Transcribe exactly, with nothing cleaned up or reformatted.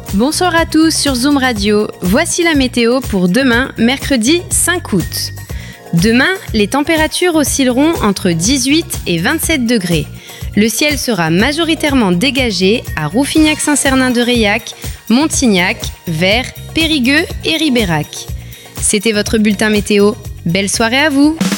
Bonsoir à tous sur Zoom Radio. Voici la météo pour demain, mercredi cinq août. Demain, les températures oscilleront entre dix-huit et vingt-sept degrés. Le ciel sera majoritairement dégagé à Rouffignac-Saint-Cernin-de-Reilhac, Montignac, Vers, Périgueux et Ribérac. C'était votre bulletin météo. Belle soirée à vous!